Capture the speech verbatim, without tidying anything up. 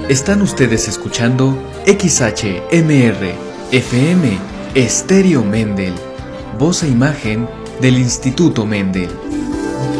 Están ustedes escuchando X H M R F M Estéreo Mendel, voz e imagen del Instituto Mendel.